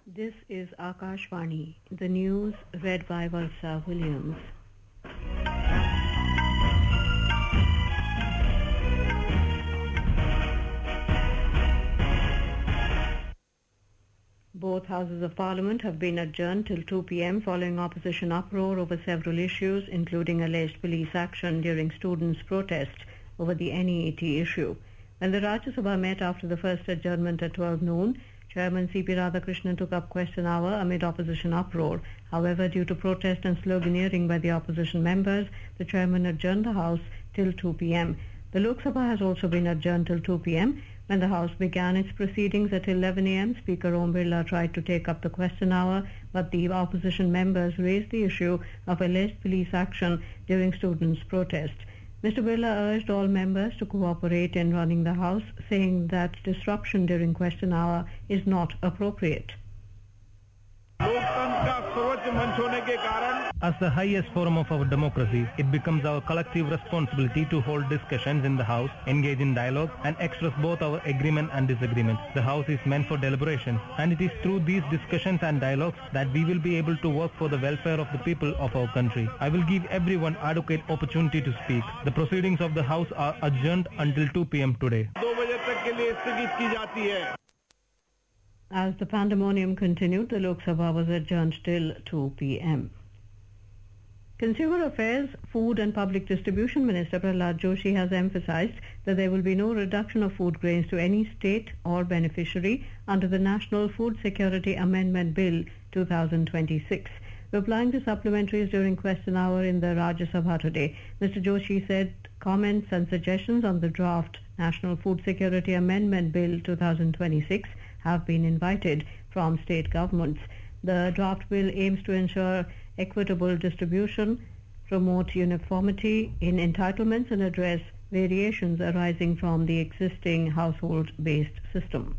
This is Akashvani, the news read by Valsa Williams. Both houses of parliament have been adjourned till 2 p.m. following opposition uproar over several issues, including alleged police action during students' protest over the NEET issue. When the Rajya Sabha met after the first adjournment at 12 noon, Chairman C.P. Radhakrishnan took up question hour amid opposition uproar. However, due to protest and sloganeering by the opposition members, the chairman adjourned the House till 2 p.m. The Lok Sabha has also been adjourned till 2 p.m. When the House began its proceedings at 11 a.m., Speaker Om Birla tried to take up the question hour, but the opposition members raised the issue of alleged police action during students' protest. Mr. Birla urged all members to cooperate in running the House, saying that disruption during question hour is not appropriate. As the highest forum of our democracy, it becomes our collective responsibility to hold discussions in the House, engage in dialogue, and express both our agreement and disagreement. The House is meant for deliberation, and it is through these discussions and dialogues that we will be able to work for the welfare of the people of our country. I will give everyone adequate opportunity to speak. The proceedings of the House are adjourned until 2 p.m. today. As the pandemonium continued, the Lok Sabha was adjourned till 2 p.m. Consumer Affairs, Food and Public Distribution Minister Prahlad Joshi has emphasized that there will be no reduction of food grains to any state or beneficiary under the National Food Security Amendment Bill 2026. Replying to supplementaries during question hour in the Rajya Sabha today, Mr. Joshi said comments and suggestions on the draft National Food Security Amendment Bill 2026 have been invited from state governments. The draft bill aims to ensure equitable distribution, promote uniformity in entitlements, and address variations arising from the existing household-based system.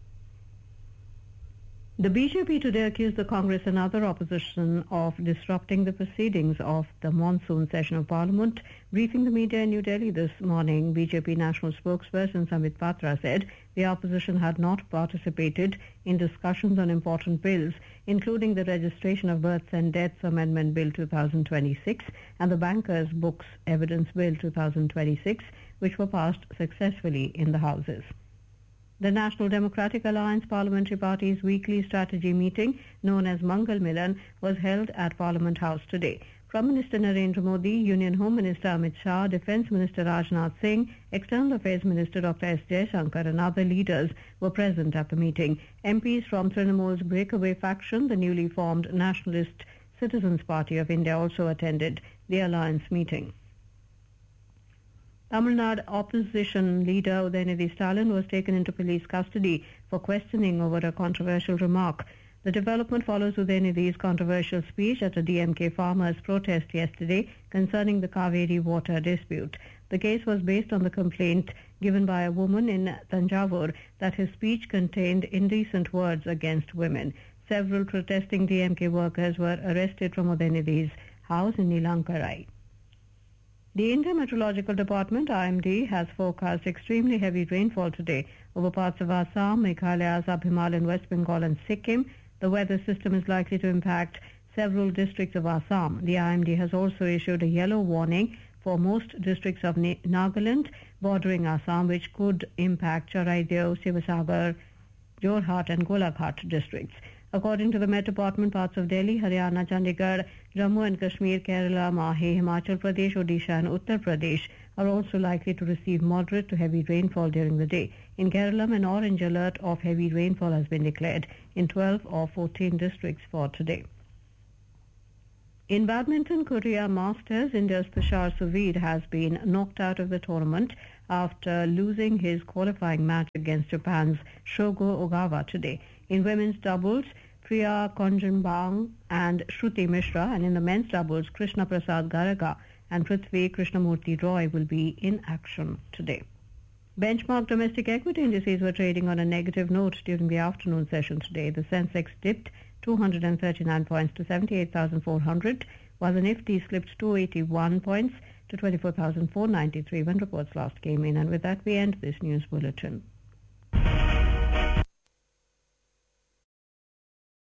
The BJP today accused the Congress and other opposition of disrupting the proceedings of the monsoon session of Parliament. Briefing the media in New Delhi this morning, BJP national spokesperson Samit Patra said the opposition had not participated in discussions on important bills, including the Registration of Births and Deaths Amendment Bill 2026 and the Bankers' Books Evidence Bill 2026, which were passed successfully in the Houses. The National Democratic Alliance Parliamentary Party's weekly strategy meeting, known as Mangal Milan, was held at Parliament House today. Prime Minister Narendra Modi, Union Home Minister Amit Shah, Defence Minister Rajnath Singh, External Affairs Minister Dr. S. Jaishankar and other leaders were present at the meeting. MPs from Trinamool's breakaway faction, the newly formed Nationalist Citizens Party of India, also attended the alliance meeting. Tamil Nadu opposition leader Udayanidhi Stalin was taken into police custody for questioning over a controversial remark. The development follows Udayanidhi's controversial speech at a DMK farmers' protest yesterday concerning the Kaveri water dispute. The case was based on the complaint given by a woman in Tanjavur that his speech contained indecent words against women. Several protesting DMK workers were arrested from Udayanidhi's house in Nilankarai. The India Meteorological Department, IMD, has forecast extremely heavy rainfall today over parts of Assam, Meghalaya, Sub-Himalayan, West Bengal and Sikkim. The weather system is likely to impact several districts of Assam. The IMD has also issued a yellow warning for most districts of Nagaland bordering Assam, which could impact Charaideo, Sivasagar, Jorhat and Golaghat districts. According to the Met Department, parts of Delhi, Haryana, Chandigarh, Jammu and Kashmir, Kerala, Mahe, Himachal Pradesh, Odisha and Uttar Pradesh are also likely to receive moderate to heavy rainfall during the day. In Kerala, an orange alert of heavy rainfall has been declared in 12 or 14 districts for today. In badminton, Korea Masters, India's Tushar Suveed has been knocked out of the tournament after losing his qualifying match against Japan's Shogo Ogawa today. In women's doubles, Priya Konjanbang and Shruti Mishra, and in the men's doubles, Krishna Prasad Garaga and Prithvi Krishnamurti Roy will be in action today. Benchmark domestic equity indices were trading on a negative note during the afternoon session today. The Sensex dipped 239 points to 78,400, while the Nifty slipped 281 points to 24,493 when reports last came in. And with that, we end this news bulletin.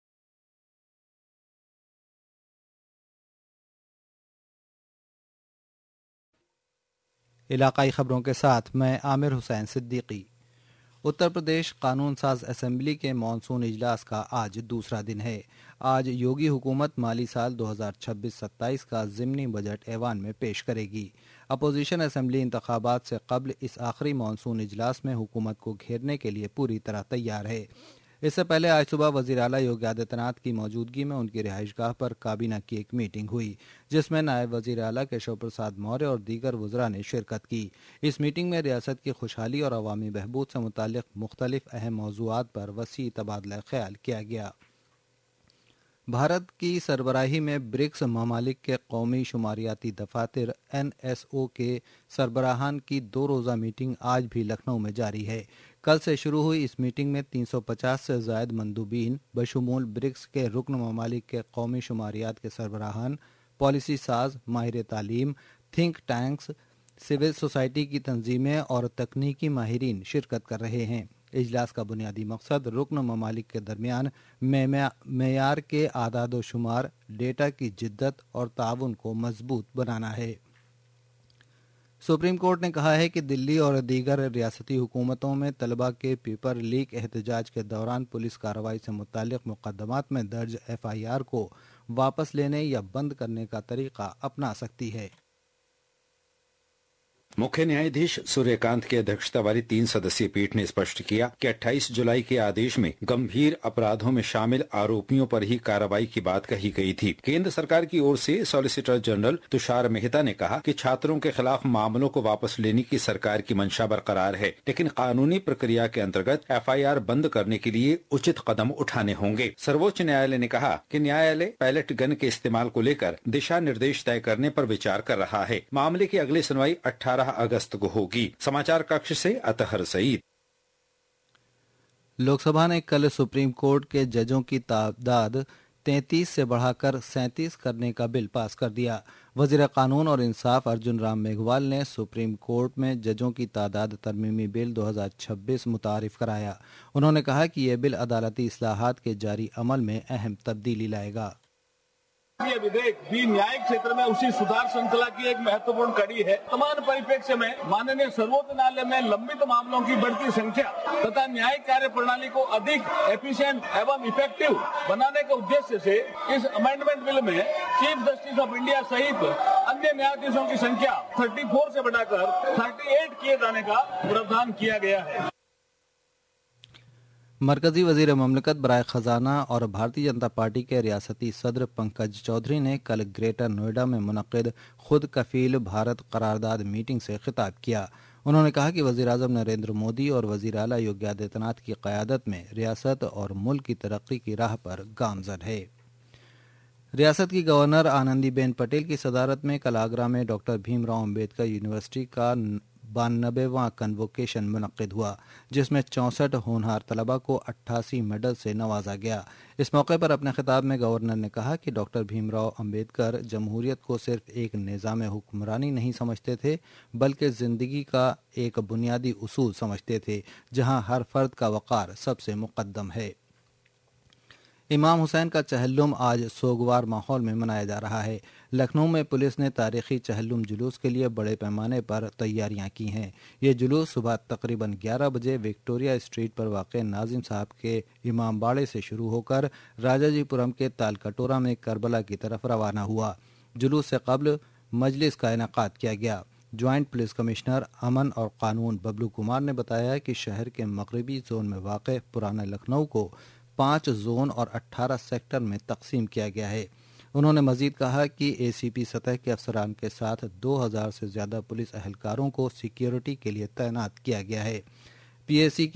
علاقائی خبروں کے ساتھ میں عامر حسین صدیقی۔ اتر پردیش قانون ساز assembly کے monsoon اجلاس کا آج دوسرا دن ہے۔ آج یوگی حکومت مالی سال 2026-27 کا ضمنی بجٹ ایوان میں پیش کرے گی۔ اپوزیشن اسمبلی انتخابات سے قبل اس آخری مانسون اجلاس میں حکومت کو گھیرنے کے لیے پوری طرح تیار ہے۔ اس سے پہلے آج صبح وزیر اعلیٰ یوگی آدتیہ ناتھ کی موجودگی میں ان کی رہائش گاہ پر کابینہ کی ایک میٹنگ ہوئی، جس میں نائب وزیر اعلیٰ کیشو پرساد موریہ اور دیگر وزراء نے شرکت کی۔ اس میٹنگ میں ریاست کی خوشحالی اور عوامی بہبود سے متعلق مختلف اہم موضوعات پر وسیع تبادلہ خیال کیا گیا۔ بھارت کی سربراہی میں برکس ممالک کے قومی شماریاتی دفاتر NSO کے سربراہان کی 2 روزہ میٹنگ آج بھی لکھنؤ میں جاری ہے۔ کل سے شروع ہوئی اس میٹنگ میں 350 سے زائد مندوبین بشمول برکس کے رکن ممالک کے قومی شماریات کے سربراہان، پالیسی ساز، ماہر تعلیم، تھنک ٹینکس، سول سوسائٹی کی تنظیمیں اور تکنیکی ماہرین شرکت کر رہے ہیں۔ اجلاس کا بنیادی مقصد رکن ممالک کے درمیان معیار کے اعداد و شمار، ڈیٹا کی جدت اور تعاون کو مضبوط بنانا ہے۔ سپریم کورٹ نے کہا ہے کہ دلی اور دیگر ریاستی حکومتوں میں طلبہ کے پیپر لیک احتجاج کے دوران پولیس کارروائی سے متعلق مقدمات میں درج FIR کو واپس لینے یا بند کرنے کا طریقہ اپنا سکتی ہے۔ मुख्य न्यायाधीश सूर्यकांत की अध्यक्षता वाली 3 सदस्यीय पीठ ने स्पष्ट किया कि 28 जुलाई के आदेश में गंभीर अपराधों में शामिल आरोपियों पर ही कार्रवाई की बात कही गई थी। केंद्र सरकार की ओर से सॉलिसिटर जनरल तुषार मेहता ने कहा कि छात्रों के खिलाफ मामलों को वापस लेने की सरकार की मंशा बरकरार है, लेकिन कानूनी प्रक्रिया के अंतर्गत FIR बंद करने के लिए उचित कदम उठाने होंगे। सर्वोच्च न्यायालय ने कहा कि न्यायालय पैलेट गन के इस्तेमाल को लेकर दिशा निर्देश तय करने पर विचार कर रहा है। मामले की अगली सुनवाई 18 अगस्त को होगी। समाचार कक्ष से अतहर सईद। लोकसभा ने कल सुप्रीम कोर्ट के जजों की तादाद 33 से बढ़ाकर 37 करने का बिल पास कर दिया। वजीर कानून और इंसाफ अर्जुन राम मेघवाल ने सुप्रीम कोर्ट में जजों की तादाद तरमीमी बिल 2026 मुतारिफ कराया। उन्होंने कहा कि यह बिल अदालती इस्लाहात के जारी अमल में अहम तब्दीली लाएगा। ये विधेयक भी न्यायिक क्षेत्र में उसी सुधार श्रृंखला की एक महत्वपूर्ण कड़ी है। वर्तमान परिप्रेक्ष्य में माननीय सर्वोच्च न्यायालय में लंबित मामलों की बढ़ती संख्या तथा न्यायिक कार्य प्रणाली को अधिक एफिशिएंट एवं इफेक्टिव बनाने के उद्देश्य से इस अमेंडमेंट बिल में चीफ जस्टिस ऑफ इंडिया सहित अन्य न्यायाधीशों की संख्या 34 से बढ़ाकर 38 किए जाने का प्रावधान किया गया है। मरकजी वजीर ममलकत बराए खजाना और भारतीय जनता पार्टी के रियासती सदर पंकज चौधरी ने कल ग्रेटर नोएडा में मुनक्किद खुद कफील भारत करारदाद मीटिंग से खिताब किया। उन्होंने कहा कि वजीर आज़म नरेंद्र मोदी और वजीर आला योगी आदित्यनाथ की क़यादत में रियासत और मुल्क की तरक्की की राह पर गामजन है। रियासत की गवर्नर आनंदीबेन पटेल की सदारत में कल आगरा में डॉक्टर भीमराव अम्बेडकर यूनिवर्सिटी का 92वां कन्वोकेशन मुनक्किद हुआ, जिसमें 64 होनहार तलबा को 88 मेडल से नवाजा गया। इस मौके पर अपने खिताब में गवर्नर ने कहा कि डॉक्टर भीमराव अम्बेडकर जमहूरियत को सिर्फ एक निज़ाम हुक्मरानी नहीं समझते थे, बल्कि ज़िंदगी का एक बुनियादी उसूल समझते थे, जहां हर फर्द का वक़ार सबसे मुक़द्दम है। इमाम हुसैन का चहल्लुम आज सोगवार माहौल में मनाया जा रहा है। लखनऊ में पुलिस ने तारीखी चहल्लुम जुलूस के लिए बड़े पैमाने पर तैयारियां की हैं। ये जुलूस सुबह तकरीबन 11 बजे विक्टोरिया स्ट्रीट पर वाक़े नाजिम साहब के इमाम बाड़े से शुरू होकर राजाजीपुरम के तालकटोरा में करबला की तरफ रवाना हुआ। जुलूस से कबल मजलिस का इनेकाद किया गया। ज्वाइंट पुलिस कमिश्नर अमन और कानून बबलू कुमार ने बताया कि शहर के मगरबी जोन में वाक़े पुराने लखनऊ को 5 जोन और 18 सेक्टर में तकसीम किया गया है। उन्होंने मजीद कहा कि ACP सतह के अफसरान के साथ 2000 से ज़्यादा पुलिस अहलकारों को सिक्योरिटी के लिए तैनात किया गया है। PAC